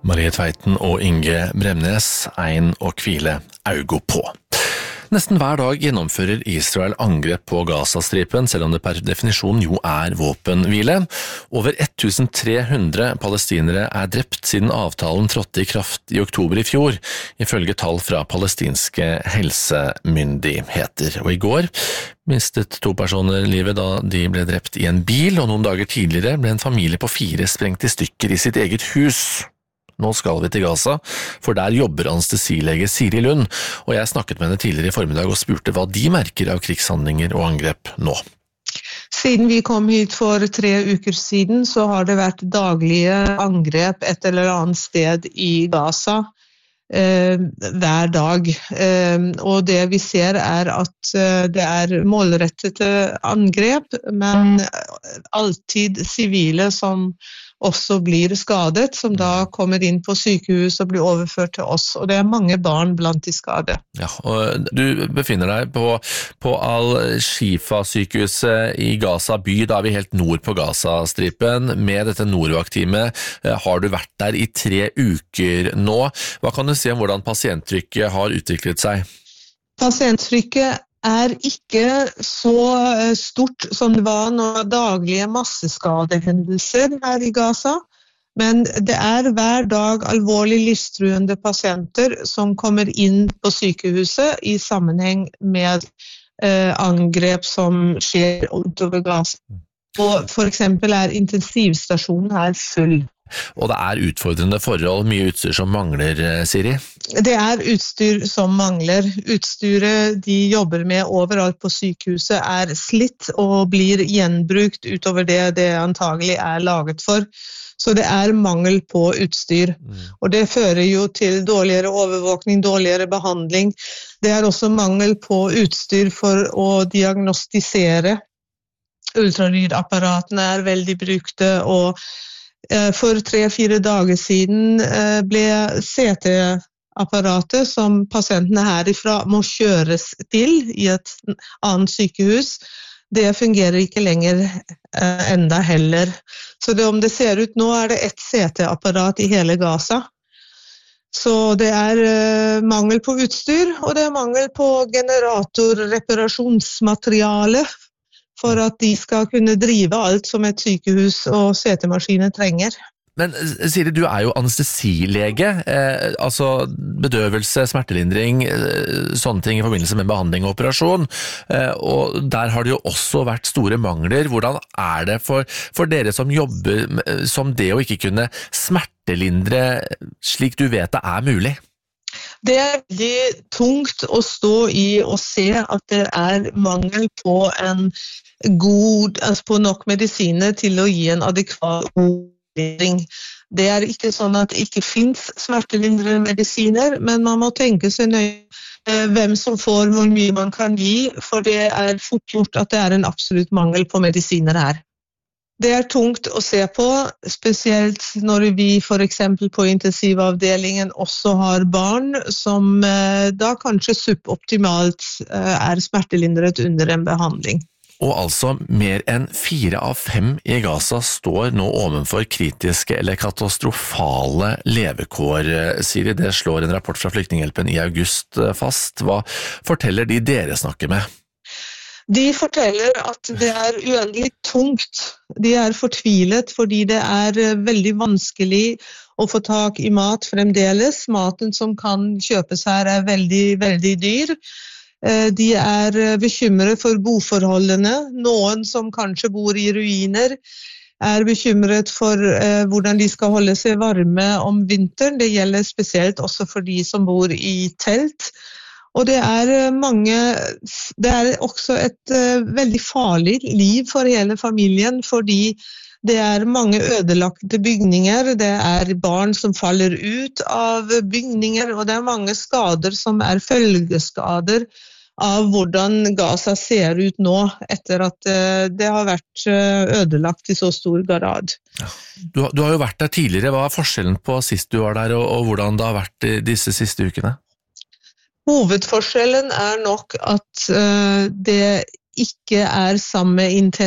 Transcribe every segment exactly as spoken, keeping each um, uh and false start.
Marie Tveiten og Inge Bremnes, ein å hvile augo på. Nesten hver dag gjennomfører Israel angrep på Gazastripen, selv om det per definisjon jo er våpenhvile. Over trettien hundre palestinere er drept siden avtalen trådte i kraft i oktober i fjor, ifølge tall fra palestinske helsemyndigheter. Og i går mistet to personer livet da de ble drept i en bil, og noen dager tidligere ble en familie på fire sprengt i stykker i sitt eget hus. Nå skal vi til Gaza, for der jobber anestesilege Siri Lund, og jeg snakket med henne tidligere i formiddag og spurte hva de merker av krigshandlinger og angrep nå. Siden vi kom hit for tre uker siden, så har det vært daglige angrep et eller annet sted i Gaza eh, hver dag. Eh, og det vi ser er at eh, det er målrettede angrep, men alltid sivile som også blir skadet, som da kommer inn på sykehus og blir overført til oss, og det er mange barn blant de skadede. Ja, og du befinner deg på, på Al-Shifa-sykehuset i Gaza by, da er vi helt nord på Gaza-stripen. Med dette Nordvakt-teamet har du vært der i tre uker nå. Hva kan du si om hvordan pasienttrykket har utviklet seg? Pasienttrykket er ikke så stort som det var når daglige masseskadehendelser her i Gaza, men det er hver dag alvorlig livstruende pasienter som kommer inn på sykehuset i sammenheng med eh, angrep som skjer utover Gaza. Og for eksempel er intensivstasjonen her full. Og det er utfordrende forhold, mye utstyr som mangler, Siri? Det er utstyr som mangler. Utstyret de jobber med overalt på sykehuset er slitt og blir gjenbrukt utover det det antagelig er laget for. Så det er mangel på utstyr. Mm. Og det fører jo til dårligere overvåkning, dårligere behandling. Det er også mangel på utstyr for å diagnostisere. Ultralydapparatene er veldig brukte, og for tre-fire dager siden ble C T-apparatet som pasientene herifra må kjøres til i et annet sykehus, det fungerer ikke lenger enda heller. Så det, om det ser ut nå, er det et C T-apparat i hele Gaza. Så det er mangel på utstyr, og det er mangel på generatorreparasjonsmateriale for at de skal kunne drive alt som et sykehus og C T-maskiner trenger. Men Siri, du er jo anestesilege, eh, altså bedøvelse, smertelindring, eh, sånne ting i forbindelse med behandling og operasjon, eh, og der har det jo også vært store mangler. Hvordan er det for, for dere som jobber med, som det å ikke kunne smertelindre slik du vet det er mulig? Det er veldig tungt å stå i og se at det er mangel på en god, altså på nok medisiner til å gi en adekvat behandling. Det er ikke sånn at det ikke finnes smertelindrende medisiner, men man må tenke seg nøye hvem som får hvor mye man kan gi, for det er fort gjort at det er en absolutt mangel på medisiner her. Det er tungt å se på, spesielt når vi for eksempel på intensivavdelingen også har barn som eh, da kanskje suboptimalt eh, er smertelindret under en behandling. Og altså mer enn fire av fem i Gaza står nå ovenfor kritiske eller katastrofale levekår, Siri. Det slår en rapport fra Flyktninghjelpen i august fast. Hva forteller de dere snakker med? De forteller at det er uendelig tungt. De er fortvilet fordi det er veldig vanskelig å få tak i mat fremdeles. Maten som kan kjøpes her er veldig, veldig dyr. De er bekymret for boforholdene. Noen som kanskje bor i ruiner er bekymret for hvordan de skal holde seg varme om vinteren. Det gjelder spesielt også for de som bor i telt. Og det er mange, det er også et uh, veldig farlig liv for hele familien, fordi det er mange ødelagte bygninger, det er barn som faller ut av bygninger, og det er mange skader som er følgeskader av hvordan Gaza ser ut nå, etter at uh, det har vært uh, ødelagt i så stor grad. Ja. Du, du har jo vært der tidligere. Hva er forskjellen på sist du var der, og, og hvordan det har vært disse siste ukene? Hovedforskjellen er nok at uh, det ikke er samme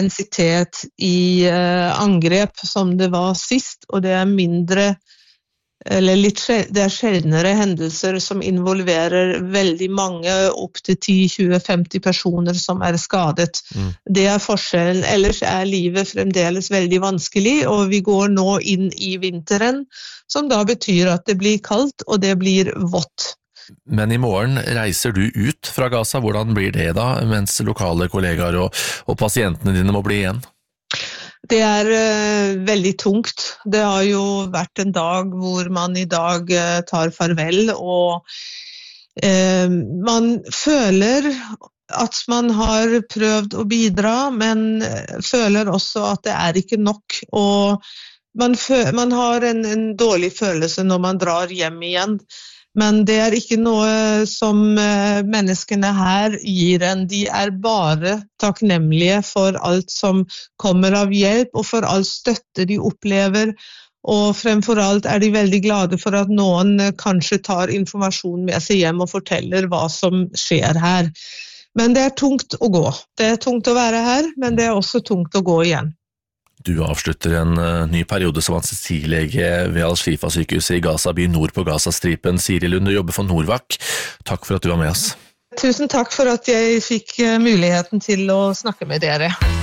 intensitet i uh, angrep som det var sist, og det er mindre eller litt, det er sjeldnere hendelser som involverer veldig mange, opp til ti, tjue, femti personer som er skadet. Mm. Det er forskjellen. Ellers er livet fremdeles veldig vanskelig, og vi går nå inn i vinteren, som da betyr at det blir kaldt og det blir vått. Men i morgen reiser du ut fra Gaza. Hvordan blir det da, mens lokale kollegaer og, og pasientene dine må bli igjen? Det er uh, veldig tungt. Det har jo vært en dag hvor man i dag uh, tar farvel, og uh, man føler at man har prøvd å bidra, men føler også at det er ikke nok. Og man, man har en, en dårlig følelse når man drar hjem igjen. Men det er ikke noe som menneskene her gir en. De er bare takknemlige for alt som kommer av hjelp, og for all støtte de opplever. Og fremfor alt er de veldig glade for at noen kanskje tar informasjon med seg hjem og forteller hva som skjer her. Men det er tungt å gå. Det er tungt å være her, men det er også tungt å gå igjen. Du avslutter en uh, ny periode som anestesilege ved Al-Shifa-sykehuset i Gaza by nord på Gazastripen. Siri Lund, du jobber for Norvac. Takk for at du var med oss. Tusen takk for at jeg fikk muligheten til å snakke med dere.